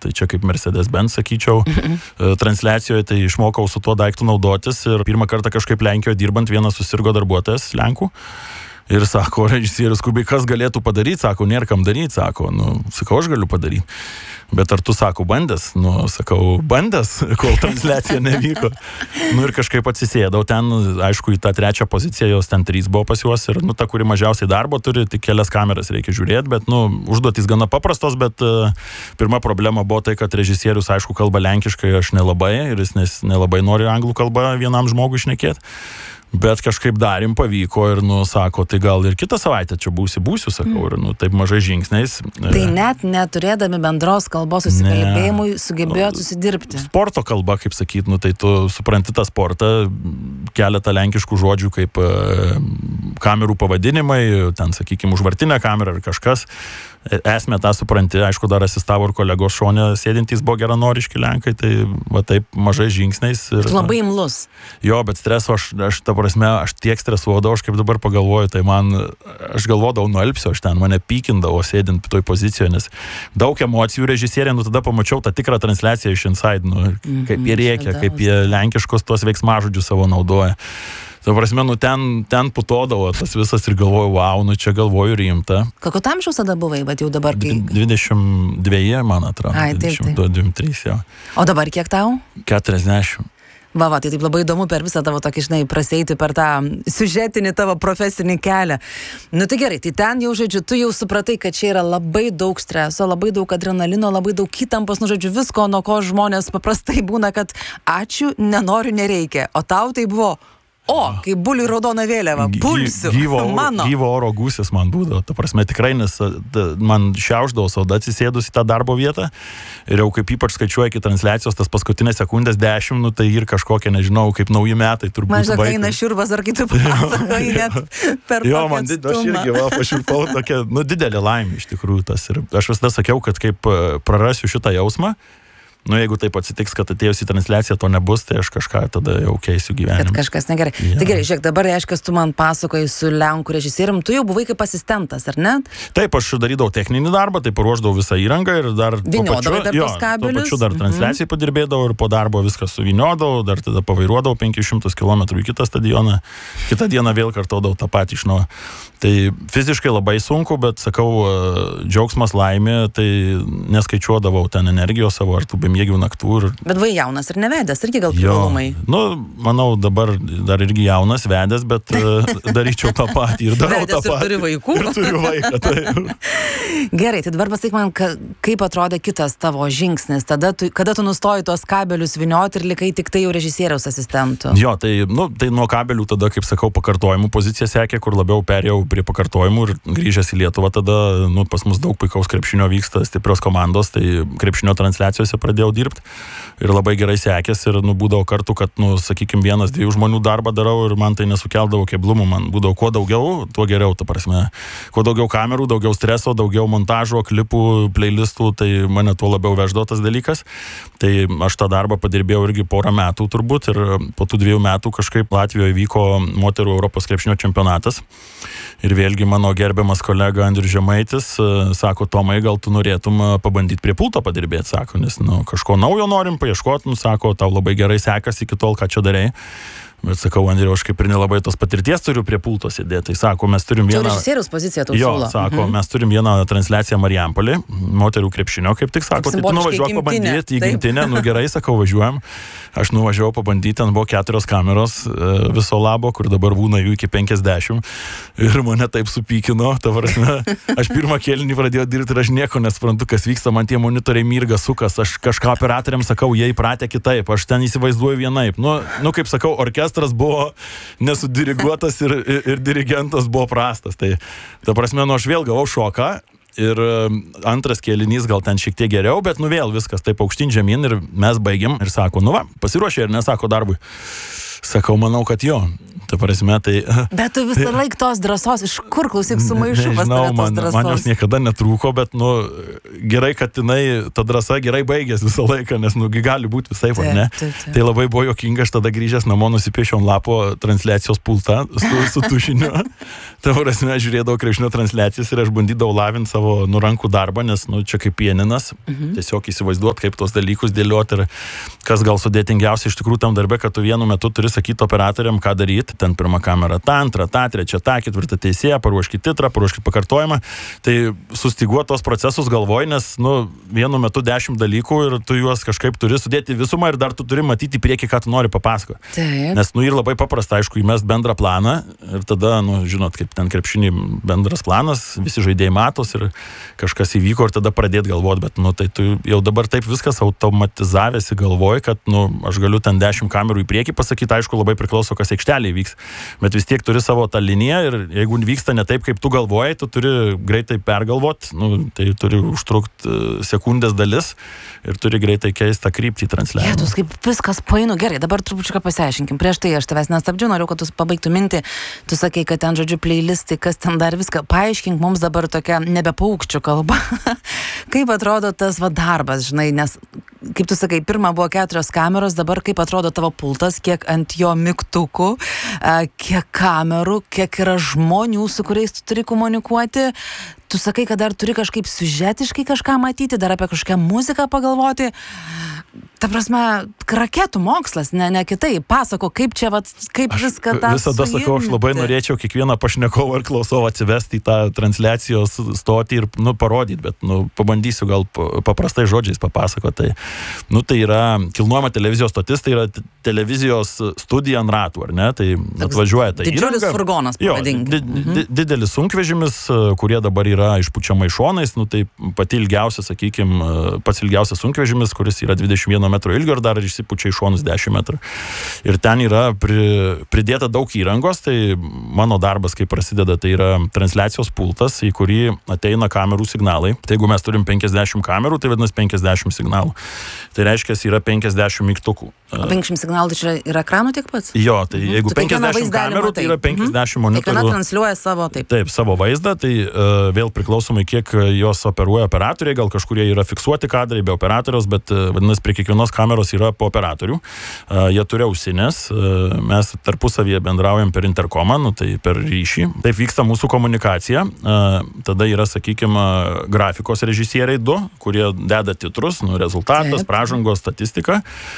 tai čia kaip Mercedes-Benz, sakyčiau, transliacijoje, tai išmokau su tuo daiktu naudotis ir pirmą kartą kažkaip Lenkijoje dirbant vienas susirgo darbuotojas Lenkų. Ir sako, režisierius skubiai, kas galėtų padaryti, sako, nėra kam daryti, sako, sakau, aš galiu padaryti. Bet ar tu, sako, bandęs? Sakau, bandęs, kol transliacija nevyko. Ir kažkaip atsisėdau ten, aišku, į tą trečią poziciją, jos ten 3 buvo pas juos ir, ta, kuri mažiausiai darbo turi, tik kelias kameras reikia žiūrėti, bet, užduotys gana paprastos, bet pirma problema buvo tai, kad režisierius, aišku, kalba lenkiškai, aš nelabai, ir jis nelabai nori anglų kalbą vienam žmogui šnekėti. Bet kažkaip darėm, pavyko ir, sako, tai gal ir kitą savaitę čia būsiu, sakau, ir, taip mažai žingsniais. Tai net neturėdami bendros kalbos susikalbėjimui sugebėjot susidirbti. Sporto kalba, kaip sakyt, tai tu supranti tą sportą, keletą lenkiškų žodžių kaip kamerų pavadinimai, ten, sakykime, užvartinė kamera ar kažkas. Esmę tą supranti, aišku, dar asistavo ir kolegos šone sėdintys buvo geranoriški Lenkai, tai va taip mažai žingsniais. Ir, labai imlus. Jo, bet streso aš ta prasme, aš tiek stresuodavau, aš kaip dabar pagalvoju, tai aš galvodavau, nuelpsiu, aš ten mane pykindavo sėdint toj pozicijoje, nes daug emocijų režisierė, tada pamačiau tą tikrą transliaciją iš Inside, kaip jie rėkia, kaip jie lenkiškos tuos veiksmažodžius savo naudoja. Ta prasme, ten putodavo tas visas ir galvoju, wow, čia galvoju rimta. Kokio amžiaus tada buvai, bet jau dabar kai... 22, man atrodo. 22-23, jo. O dabar kiek tau? 40. Va, tai taip labai įdomu per visą tavo tokį, praseiti per tą siužetinį tavo profesinį kelią. Tai gerai, tai ten jau, žodžiu, tu jau supratai, kad čia yra labai daug streso, labai daug adrenalino, labai daug įtampos, žodžiu, visko, nuo ko žmonės paprastai būna, kad ačiū, nenoriu, nereikia. O tau tai buvo... kaip buliui raudona vėliava, pulsiu, mano. Gyvo oro gūsis man būdavo, ta prasme tikrai, nes man šiauždavo sauda atsisėdus į tą darbo vietą ir jau kaip ypač skaičiuoja iki transliacijos, tas paskutinės sekundės 10, tai ir kažkokia, nežinau, kaip nauji metai turbūt. Maždaug eina šiurvas, ar kai tu pasakoji net per jo, man aš irgi paširpau tokia, didelė laimė iš tikrųjų tas. Ir aš visada sakiau, kad kaip prarasiu šitą jausmą, jeigu taip atsitiks, kad atėjus į transliaciją to nebus, tai aš kažką tada jau keisiu gyvenimą. Kad kažkas negerai. Ja. Tai gerai, žiūrėk, dabar reiškia, tu man pasakoji su Lenkų režisierium, tu jau buvai kaip asistentas, ar ne? Taip, aš darydavau techninį darbą, tai paruošdavau visą įrangą ir dar vyniodavai dar tos kabelius. Tuo pačiu dar transliacijai padirbėdavau ir po darbo viską suvyniodavau, dar tada pavairuodavau 500 km į kitą stadioną, kitą dieną vėl kartodavau tą patį iš naujo. Tai fiziškai labai sunku, bet sakau, džiaugsmas, laimė, tai neskaičiuodavau ten energijos savo ar tų bemiegių naktų. Bet vai jaunas ir nevedęs, irgi gal privalumai? Manau, dabar dar irgi jaunas, vedęs, bet daryčiau tą patį ir darau tą patį. Vedęs ir turi vaikų. Ir turiu vaiką, tai. Gerai, tai dabar pasakyk man, kaip atrodė kitas tavo žingsnis, tada kada tu nustoji tuos kabelius vynioti ir likai tik tai jau režisieriaus asistentu? Jo, tai nuo kabelių tada, kaip sakau, pakartojimų pozicija sekė, kur labiau perėjau prie pakartojimų ir grįžęs į Lietuvą tada, pas mus daug puikaus krepšinio vyksta, stiprios komandos, tai krepšinio transliacijose pradėjau dirbti ir labai gerai sekės ir būdavo kartų, kad, sakykime, 1-2 žmonių darbą darau ir man tai nesukeldavo keblumų, man būdavo kuo daugiau, tuo geriau, ta prasme, kuo daugiau kamerų, daugiau streso, daugiau montažo, klipų, playlistų, tai mane tuo labiau veždavo tas dalykas, tai aš tą darbą padirbėjau irgi porą metų turbūt ir po tų 2 metų kažkaip Latvijoje vyko moterų Europos krepšinio čempionatas. Ir vėlgi mano gerbiamas kolega Andrius Žemaitis sako, Tomai, gal tu norėtum pabandyti prie pulto padirbėti, sako, nes kažko naujo norim paieškoti, sako, tau labai gerai sekasi iki tol, ką čia darei. Bet sakau, Andriu, aš kaip ir nelabai tos patirties turiu prie pulto sėdėti. Tai sako, mes turim vieną... režisieriaus poziciją tau siūlo. Jo, sako, mes turim vieną transliaciją Marijampolį, moterų krepšinio, kaip tik sako, tai tu nuvažiuok pabandyti į gimtinę, gerai, sakau, važiuojam. Aš nuvažiavau pabandyti, ten buvo 4 kameros viso labo, kur dabar būna jų iki 50. Ir mane taip supykino, ta prasme, aš pirmą kėlinį pradėjau dirbti ir aš nieko nesuprantu, kas vyksta, man tie monitoriai mirga, sukas, aš kažką operatoriams sakau, jie įpratę kitaip, aš ten įsivaizduoju vienaip. Kaip sakau, orkestras buvo nesudiriguotas ir dirigentas buvo prastas. Tai, ta prasme, aš vėl gavau šoką. Ir antras kėlinys gal ten šiek tiek geriau, bet vėl viskas taip aukštyn žemyn ir mes baigiam ir sako, pasiruošė ir nesako darbui. Sakau, manau, kad jo. Ta prasme, tai... Bet tu visą laiką tos drąsos, iš kur klausyk sumaišu pas tave tos drąsos? Man jos niekada netrūko, bet, gerai, kad jinai, ta drąsa gerai baigės visą laiką, nes, gali būti visai, ne? Tai labai buvo jokinga, aš tada grįžęs namo nusipiešiau ant lapo transliacijos pultą su tušiniu. Ta prasme, žiūrėdavau krepšinio transliacijas ir aš bandydavau lavinti savo rankų darbą, nes, čia kaip pianinas, tiesiog įsivaizduot, kaip tos dalykus dėlioti ir kas gal sudėtingiausia iš tikrųjų tam darbe, kad tu vienu metu turi sakyti operatoriam, ką daryti. Ten pirma kamera, ta antra, ta trečia, ta ketvirta teisėja, paruoškit titrą, paruoškit pakartojimą. Tai sustiguot tos procesus galvoj, nes, vienu metu 10 dalykų ir tu juos kažkaip turi sudėti visumą ir dar tu turi matyti priekį, ką tu nori papasakoti. Nes, ir labai paprasta, aišku, įmest bendrą planą ir tada, žinot, kaip ten krepšinį bendras planas, visi žaidėjai matos ir kažkas įvyko ir tada pradėti galvoti, bet, tai tu jau dabar taip viskas automatizavėsi galvoj, kad, aš galiu ten 10 kamerų į priekį pasakyti, aišku, labai priklauso, kas aikštelėje vyks. Bet vis tiek turi savo tą liniją ir jeigu vyksta ne taip, kaip tu galvojai, tu turi greitai pergalvot, tai turi užtrukti sekundės dalis ir turi greitai keisti tą kryptį transliavimo. Jėtus, kaip viskas painu. Gerai, dabar trupučiuką pasiaiškinkim. Prieš tai aš tavęs nestabdžiu, noriu, kad tu pabaigtų mintį. Tu sakei, kad ten, žodžiu, playlistai, kas ten dar viską. Paaiškink mums dabar tokia nebepaukščių kalba. Kaip atrodo tas darbas, žinai, nes, kaip tu sakai, pirma buvo 4 kameros, dabar kaip atrodo tavo pultas, kiek ant jo mygtukų, kiek kamerų, kiek yra žmonių, su kuriais tu turi komunikuoti. Tu sakai, kad dar turi kažkaip siužetiškai kažką matyti, dar apie kažkokią muziką pagalvoti. Ta prasme, raketų mokslas, ne kitaip. Pasako, kaip čia, kaip viską tą visada sakau, aš labai norėčiau kiekvieną pašnekovą ir klausovą atsivesti į tą transliacijos stotį ir, parodyti, bet, pabandysiu gal paprastai žodžiais papasakoti. Tai yra kilnojama televizijos stotis, tai yra televizijos studija ant ratų, ar ne? Tai atvažiuoja tai įranga. Didžiulis furgonas, pavadink. Didelis sunkvežimis, kurie dabar yra išpučiamai šonais, tai pati ilgiausia, sakykime, pats ilgiausias sunkvežimis, kuris yra 21 metrų ilgio ir dar išsipučia į šonus 10 metrų. Ir ten yra pridėta daug įrangos, tai mano darbas, kai prasideda, tai yra transliacijos pultas, į kurį ateina kamerų signalai. Tai jeigu mes turim 50 kamerų, tai vadinasi 50 signalų. Tai reiškia, yra 50 mygtukų. O 50 signalų tai čia yra ekranų tiek pats? Jo, tai jeigu 50 kamerų, tai yra 50 monitorių. Kiekviena transliuoja savo, Taip, savo vaizdą, tai vėl priklausomai, kiek jos operuoja operatoriai, gal kažkurie yra fiksuoti kadrai be operatoriaus, bet vadinasi, prie kiekvienos kameros yra po operatorių. Jie turi ausinės, mes tarpusavyje bendraujam per interkomą, tai per ryšį. Taip vyksta mūsų komunikacija. Tada yra, sakykime, grafikos režisieriai 2, kurie deda titrus, rezultatas, pražangos, statistika.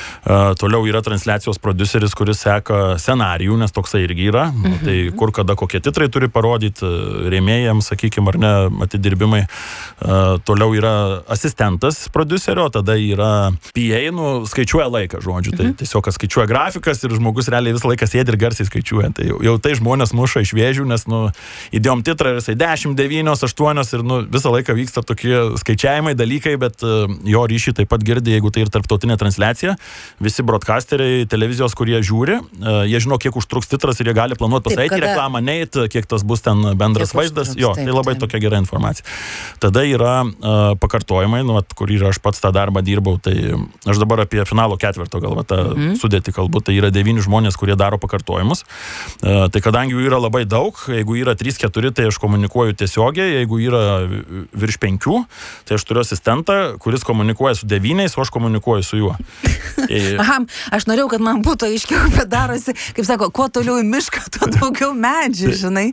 Toliau yra transliacijos prodiuseris, kuris seka scenarijų, nes toksai irgi yra. Tai kur kada kokie titrai turi parodyti rėmėjams, sakykime, ar ne, atidirbimai. Toliau yra asistentas prodiuserio, tada yra PA, skaičiuoja laiką, žodžiu. Tai tiesiog skaičiuoja grafikas ir žmogus realiai visą laiką sėdi ir garsiai skaičiuoja. Tai jau tai žmonės muša iš vėžių, nes, įdėjom titrą ir jisai 10, 9, 8 ir, visą laiką vyksta tokie skaičiavimai, dalykai, bet jo ryšį taip pat girdi, jeigu tai ir tarptautinė transliacija. Visi broadcasteriai, televizijos, kurie žiūri, jie žino, kiek užtruks titras ir jie gali planuoti pasakyti reklamą, neit, kiek tas bus ten bendras vaizdas. Jo, tai labai tokia gera informacija. Tada yra pakartojimai, kur ir aš pats tą darbą dirbau, tai aš dabar apie finalo ketvirto gal tą sudėtį kalbu, tai yra 9 žmonės, kurie daro pakartojimus. Tai kadangi jų yra labai daug, jeigu yra 3-4, tai aš komunikuoju tiesiogiai, jeigu yra virš 5, tai aš turiu asistentą, kuris komunikuoja su 9, o aš komunikuoju su juo. Aha, aš norėjau, kad man būtų aiškiau, bet darosi, kaip sako, kuo toliau į mišką, tuo daugiau medžių, žinai.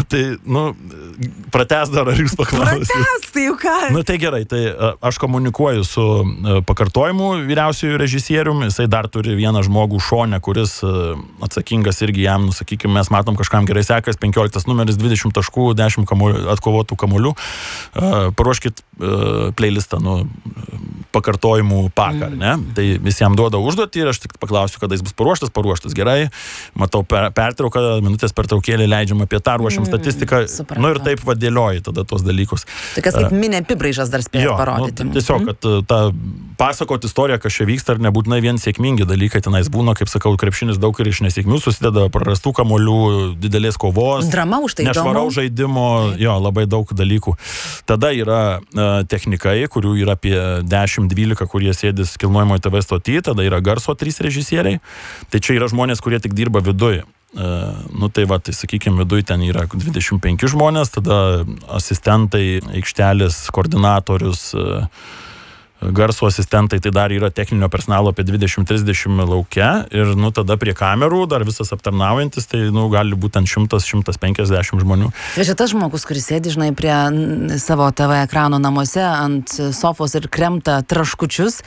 Pratęs dar, ar jūs paklausite? Pratęs, tai jau ką? Tai gerai, tai aš komunikuoju su pakartojimu vyriausiųjų režisieriumi, jisai dar turi vieną žmogų šone, kuris atsakingas irgi jam, sakykime, mes matom kažkam gerai sekas, 15 numeris, 20 taškų, 10 atkovotų kamuolių, paruoškit playlistą, pakartojimų paką, ne? Tai visiems duoda užduotį ir aš tik paklausiu, kada jis bus paruoštas, gerai, matau pertrauką, minutės pertraukėlį leidžiam apie tą, ruošiam statistiką, ir taip vadėlioji tada tos dalykus. Tokias kaip mini apibraižas dar spėjo parodyti. Tiesiog, kad ta pasakot istoriją, kas čia vyksta, ir nebūtinai vien sėkmingi dalykai tenais būna, kaip sakau, krepšinis daug ir iš nesėkmių susideda, prarastų kamuolių, didelės kovos, drama už tai nešvaraus žaidimo, jo, labai daug dalykų. Tada yra technikai, kurių yra apie 10-12, kurie sėdis kilnojamoje TV stoty, tada yra garso 3 režisieriai. Tai čia yra žmonės, kurie tik dirba viduje. Tai sakykime, viduje ten yra 25 žmonės, tada asistentai, aikštelės, koordinatorius, garso asistentai, tai dar yra techninio personalo apie 20-30 lauke ir tada prie kamerų dar visas aptarnaujantis, tai gali būti ant 100-150 žmonių. Tai šitas žmogus, kuris sėdi, žinai, prie savo TV ekrano namuose ant sofos ir kremta traškučius,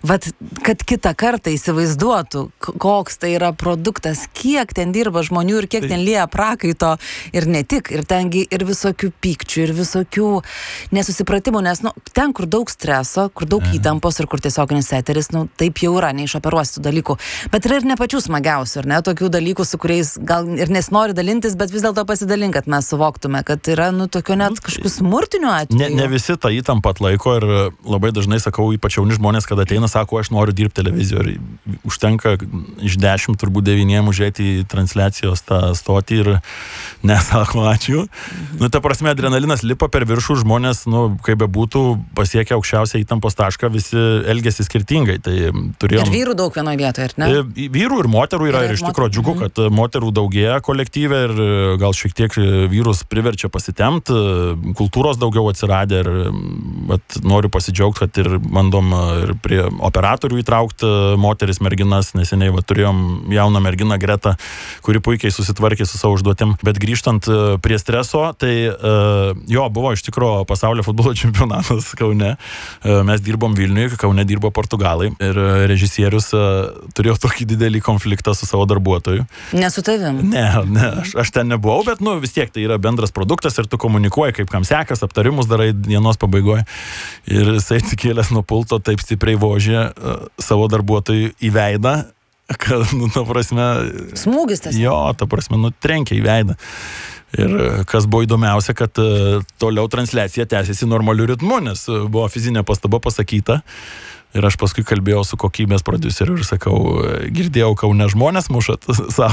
kad kitą kartą įsivaizduotų, koks tai yra produktas, kiek ten dirba žmonių ir kiek ten lieja prakaito ir ne tik, ir tengi ir visokių pykčių, ir visokių nesusipratimų, nes ten, kur daug streso, kur daug įtampos ir kur tiesioginis eteris, taip jau yra, neišoperuosi tų dalykų. Bet yra ir ne pačių smagiausių, ar ne, tokių dalykų, su kuriais gal ir nesinori dalintis, bet vis dėlto pasidalink, kad mes suvoktume, kad yra, tokio net kažkokių smurtinių atvejų. Ne visi tą įtampą atlaiko ir labai dažnai sakau, ypač jauni žmonės, kada ateina, sako, aš noriu dirbti televizijoje. Užtenka iš 10, turbūt 9 užėti į transliacijos tą stotį ir nesako ačiū. Ta prasme, adrenalinas lipa per viršų, žmonės, kaip bebūtų, pasiekia aukščiausią įtampos tašką, visi elgiasi skirtingai. Tai turėjom... Ir vyrų daug vienoje vietoje, ar ne? Vyrų ir moterų yra, ir iš tikrųjų džiugu, kad moterų daugėja kolektyve ir gal šiek tiek vyrus priverčia pasitemti, kultūros daugiau atsiradė ir noriu pasidžiaugti, kad ir bandom ir prie operatorių įtraukti moteris, merginas, neseniai turėjom jauną merginą Gretą, kuri puikiai susitvarkė su savo užduotim, bet grįžtant prie streso, tai buvo iš tikrųjų pasaulio futbolo čempionatas Kaune. Mes dirbom Vilniuje, Kaune dirbo portugalai ir režisierius turėjo tokį didelį konfliktą su savo darbuotoju. Ne su tavim? Ne, aš ten nebuvau, bet vis tiek tai yra bendras produktas ir tu komunikuoji, kaip kam sekas, aptarimus darai dienos pabaigoje. Ir jisai atsikėlęs nuo pulto taip stipriai vožė savo darbuotojui į veidą, kad, ta prasme... Smūgis tas? Jo, ta prasme, trenkia į veidą. Ir kas buvo įdomiausia, kad toliau transliacija tęsiasi normaliu ritmu, nes buvo fizinė pastaba pasakyta. Ir aš paskui kalbėjau su kokybės prodiuseriu ir sakau, girdėjau, Kaune žmonės mušat.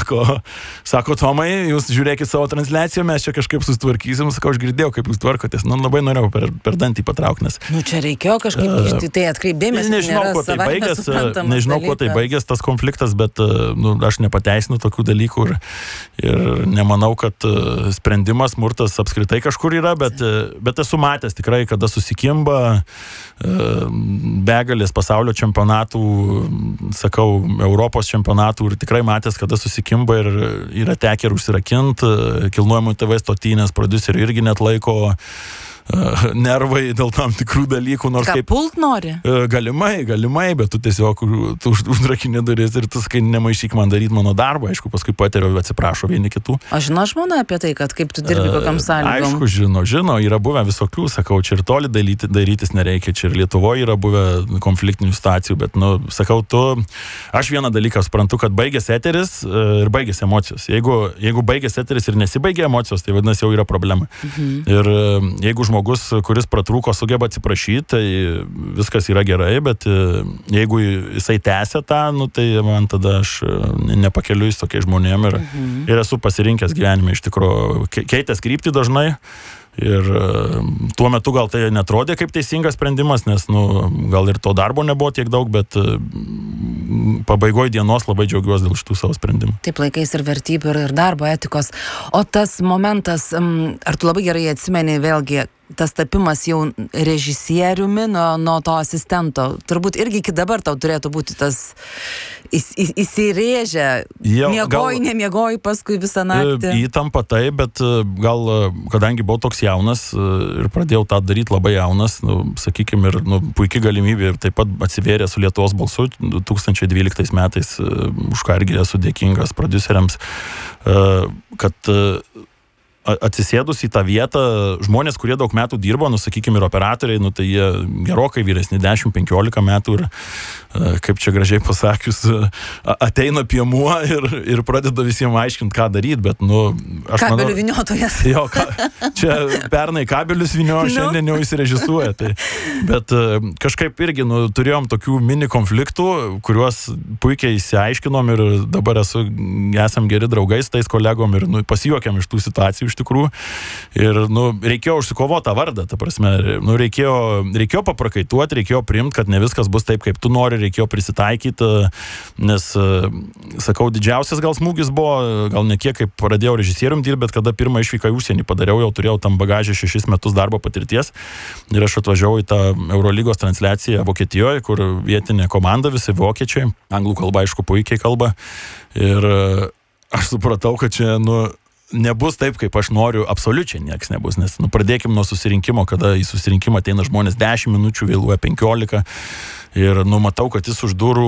Sako, Tomai, jūs žiūrėkit savo transliaciją, mes čia kažkaip susitvarkysim. Sakau, aš girdėjau, kaip jūs tvarkotės. Labai norėjau per dantį patraukti, nes... Čia reikėjo kažkaip tai atkreipdėmės. Nežinau, kuo tai baigės tas konfliktas, bet aš nepateisinu tokių dalykų ir nemanau, kad sprendimas, smurtas apskritai kažkur yra, bet esu matęs tikrai, kada susikimba begalės pasaulio čempionatų, sakau, Europos čempionatų ir tikrai matęs, kada susikimba ir yra tekę ir užsirakinti, kilnojamų TV stotynės prodiuserių irgi net laiko nervai dėl tam tikrų dalykų, nors kaip... pult nori? Galimai, bet tu tiesiog uždrakini duris ir tu sakai, nemaišyk man daryti mano darbą, aišku, paskui patiriu, atsiprašo vieni kitų. O žino žmona apie tai, kad kaip tu dirbi kokiam sąlygom? Aišku, žino, yra buvę visokių, sakau, čia ir toli darytis nereikia, čia ir Lietuvoje yra buvę konfliktinių situacijų, bet, sakau, aš vieną dalyką suprantu, kad baigėsi eteris ir baigėsi emocijos. Jeigu baigėsi eteris ir nesibaigė emocijos, tai vadinasi jau yra problema. Ir jeigu žmogus, kuris pratrūko, sugeba atsiprašyti, tai viskas yra gerai, bet jeigu jisai tęsia tą, tai man tada aš nepakeliu su tokiais žmonėm ir esu pasirinkęs gyvenime iš tikrųjų keitęs kryptį dažnai. Ir tuo metu gal tai netrodė kaip teisingas sprendimas, nes gal ir to darbo nebuvo tiek daug, bet pabaigoje dienos labai džiaugiuosi dėl šitų savo sprendimų. Taip, laikais ir vertybių, ir darbo etikos. O tas momentas, ar tu labai gerai atsimeni vėlgi, tas tapimas jau režisieriumi nuo to asistento, turbūt irgi iki dabar tau turėtų būti tas įsirėžę, nemiegoji paskui visą naktį. Įtampa tai, bet gal, kadangi buvau toks jaunas ir pradėjau tą daryti labai jaunas, sakykime, ir puikiai galimybė taip pat atsivėrė su Lietuvos balsu 2012 metais, už ką irgi esu dėkingas prodiuseriams, kad atsisėdus į tą vietą, žmonės, kurie daug metų dirbo, sakykime, ir operatoriai, tai jie gerokai vyresni, 10-15 metų ir kaip čia gražiai pasakius, ateina piemuo ir pradeda visiems aiškinti, ką daryti, bet, aš manau... Kabelių vyniotojas. Jo, čia pernai kabelius vyniojo, šiandien jau jis režisuoja. Tai, bet kažkaip irgi, turėjom tokių mini konfliktų, kuriuos puikiai įsiaiškinom ir dabar esam geri draugai su tais kolegom ir pasijuokiam iš tų situacijų iš tikrųjų. Ir, reikėjo užsikovoti tą vardą, ta prasme, reikėjo paprakaituoti, reikėjo priimti, kad ne viskas bus taip, kaip tu nori, reikėjo prisitaikyti, nes, sakau, didžiausias gal smūgis buvo, gal ne kiek kaip pradėjau režisierium dirbti, bet kada pirmą išvyką į užsienį padariau, jau turėjau tam bagažę 6 metus darbo patirties ir aš atvažiavau į tą Eurolygos transliaciją Vokietijoje, kur vietinė komanda, visi vokiečiai, anglų kalba aišku puikiai kalba ir aš supratau, kad čia, nebus taip, kaip aš noriu, absoliučiai nieks nebus, nes pradėkim nuo susirinkimo, kada į susirinkimą ateina žmonės 10 minučių, vėluoja 15 ir matau, kad jis už durų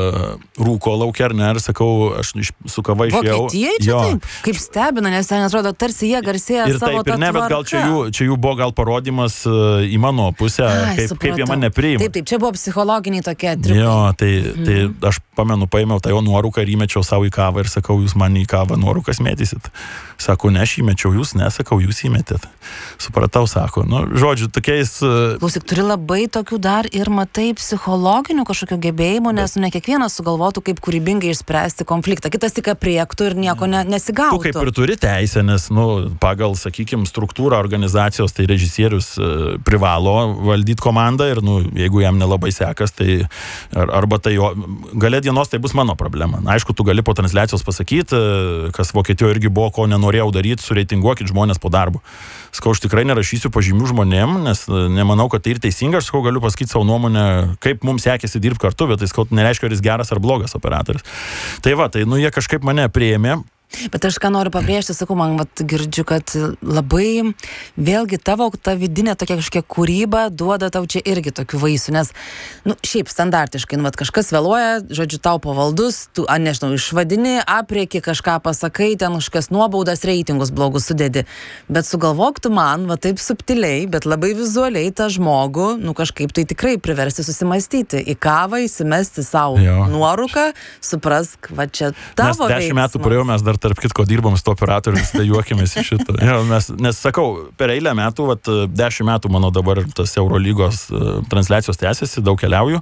rūko laukia, ar ne, ir sakau, aš su kava išėjau. Vokietijai čia taip? Kaip stebina, nes ten atrodo, tarsi jie garsėja ir savo taip, ir ne, bet gal čia jų buvo gal parodymas į mano pusę, kaip jie mane priima. Taip, čia buvo psichologiniai tokie triukai. Jo, tai aš pamenu, paėmiau tą jo nuorūką ir įmečiau savo į kavą ir sakau, jūs man į kavą nuorūkas mėtysit. Sako, ne, aš įmečiau, jūs nesakau, jūs įmetėt. Supratau, sako, žodžiu, tokiais... Klausyk, turi labai tokių dar ir matai psichologinių kažkokių gebėjimų, nes ne kiekvienas sugalvotų, kaip kūrybingai išspręsti konfliktą. Kitas tik apriektų ir nieko nesigautų. Tu kaip ir turi teisę, nes, pagal, sakykime, struktūrą organizacijos, tai režisierius privalo valdyti komandą ir, jeigu jam nelabai sekas, tai arba tai jo, gale dienos tai bus mano problema. Aišku, tu gali po transliacijos pasakyti, kas Vokietijoje irgi buvo, ko nenorėjau daryti, sureitinguokit žmonės po darbo. Sakau, aš tikrai nerašysiu pažymių žmonėm, nes nemanau, kad tai ir teisinga. Aš sakau, galiu pasakyti savo nuomonę, kaip mums sekėsi dirbti kartu, bet tai sakau, nereiškia, ar jis geras ar blogas operatorius. Tai jie kažkaip mane priėmė. Bet aš ką noriu pabrėžti, sakau, man girdžiu, kad labai vėlgi ta vidinė tokia kažkokia kūryba duoda tau čia irgi tokių vaisių, nes, šiaip standartiškai, kažkas vėluoja, žodžiu, tau pavaldus, tu, nežinau, išvadini, aprieki kažką pasakai, ten kažkas nuobaudas, reitingus blogus sudedi, bet sugalvok tu man, taip subtiliai, bet labai vizualiai tą žmogų, kažkaip tai tikrai priversti susimastyti, į kavą įsimesti savo nuorūką, suprask, čia tavo veiksmas. 10 metų praėjau, mes dar tarp kitko dirbam su to operatorius, tai juokėmės iš šito. Nes sakau, per eilę metų, 10 metų mano dabar tas Eurolygos transliacijos tęsiasi, daug keliauju.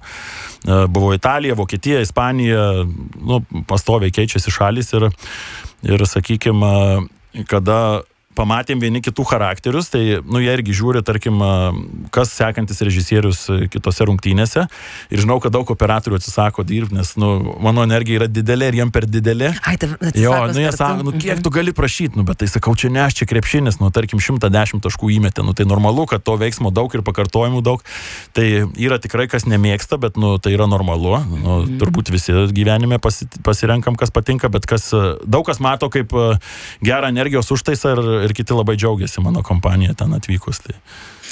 Buvo Italija, Vokietija, Ispanija, pastoviai keičiasi šalys ir sakykime, kada pamatėm vieni kitų charakterius, tai, jie irgi žiūri, tarkim, kas sekantis režisierius kitose rungtynėse ir žinau, kad daug operatorių atsisako dirbti, nes, mano energija yra didelė ir jiem per didelė. Jie sako, kiek tu gali prašyti, bet tai sakau, čia ne aš, čia krepšinis, tarkim, 110 taškų įmetė, tai normalu, kad to veiksmo daug ir pakartojimų daug, tai yra tikrai, kas nemėgsta, bet, tai yra normalu, turbūt visi gyvenime pasirenkam, kas patinka, bet daug kas mato kaip gerą energijos užtaisą ir kiti labai džiaugiasi mano kompanija ten atvykus. Tai.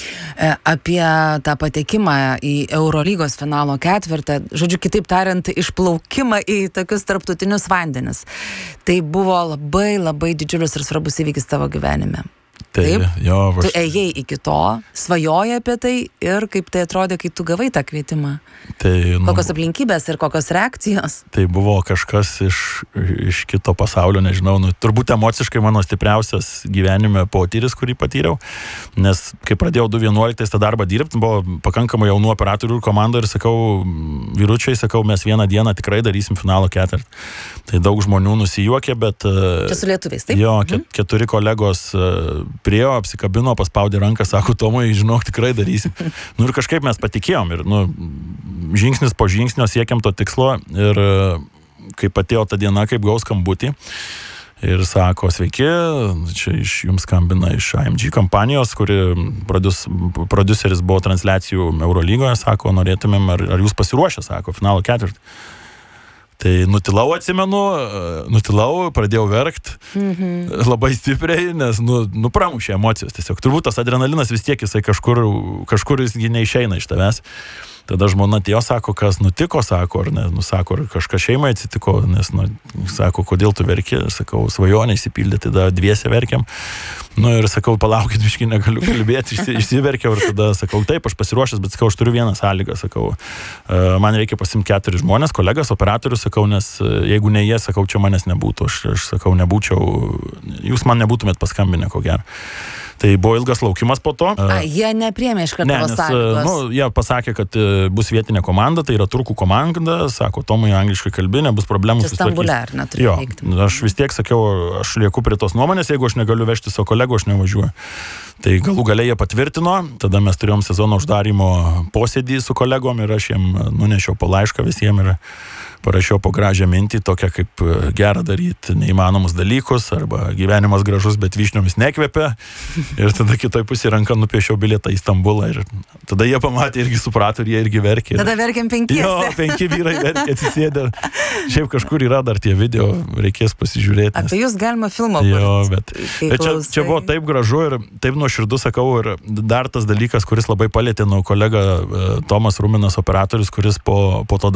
Apie tą patekimą į Eurolygos finalo ketvirtą, žodžiu, kitaip tariant, išplaukimą į tokius tarptautinius vandenis. Tai buvo labai, labai didžiulis ir svarbus įvykis tavo gyvenime. Taip? Tu ėjai iki to, svajojai apie tai ir kaip tai atrodė, kai tu gavai tą kvietimą. Kokios aplinkybės ir kokios reakcijos? Tai buvo kažkas iš kito pasaulio, nežinau, turbūt emociškai mano stipriausias gyvenime potyris, kurį patyriau, nes kai pradėjau 2011 tą darbą dirbti, buvo pakankamai jaunų operatorių komanda ir sakau, vyručiai, mes vieną dieną tikrai darysim finalo ketvirtį. Tai daug žmonių nusijuokė, bet... Čia su lietuviais, taip? Jo, 4 kolegos priėjo, apsikabino, paspaudė ranką, sako, Tomai, žinok, tikrai darysim. Ir kažkaip mes patikėjom ir, žingsnis po žingsnio siekiam to tikslo ir kaip atėjo ta diena, kaip gaus skambutį ir sako, sveiki, čia jums skambina iš AMG kompanijos, kuri prodiuseris buvo transliacijų Eurolygoje, sako, norėtumėm, ar jūs pasiruošę, sako, finalo ketvirtį. Tai nutilau, atsimenu, pradėjau verkt labai stipriai, nes, pramušė emocijos tiesiog. Turbūt tas adrenalinas vis tiek jisai kažkur jisgi neišeina iš tavęs. Tada žmona atėjo, sako, kas nutiko, sako, ar ne, nu, sako, ar kažkas šeimai atsitiko, nes, nu, sako, kodėl tu verki, sakau, svajonė įsipildė, tada dviese verkiam. Nu ir sakau, palaukit, biškai negaliu kalbėti, išsiverkiau ir tada sakau, taip, aš pasiruošęs, bet sakau, aš turiu vieną sąlygą, sakau, man reikia pasimti 4 žmonės, kolegas, operatorius, sakau, nes jeigu ne jie, sakau, čia manęs nebūtų, aš sakau, nebūčiau, jūs man nebūtumėt paskambinę, ko gero. Tai buvo ilgas laukimas po to. Jie nepriėmė iš karto sąlygos. Nu, jie pasakė, kad bus vietinė komanda, tai yra turkų komanda, sako, Tomai angliškai kalbi, nebus problemų. Čia Stambule, ar neturiu veikti? Jo, aš vis tiek sakiau, aš lieku prie tos nuomonės, jeigu aš negaliu vežti savo kolegų, aš nevažiuoju. Tai galų gale jie patvirtino, tada mes turėjom sezono uždarymo posėdį su kolegom ir aš jiem nunešiau po laišką visiems ir parašiau po gražią mintį, tokią kaip gera daryti neįmanomus dalykus, arba gyvenimas gražus, bet vyšniomis nekvepia. Ir tada kitoj pusėje ranką nupiešiau bilietą į Stambulą. Ir tada jie pamatė, irgi suprato, ir jie irgi verkė. Tada verkėm 5. Jo, 5 vyrai verkė, atsisėdė. Šiaip kažkur yra dar tie video, reikės pasižiūrėti. Nes... Apie jūs galima filmą jo, bet čia buvo taip gražu ir taip nuoširdus, sakau, ir dar tas dalykas, kuris labai palėtė, kolega Tomas Ruminas, operatorius, kuris po to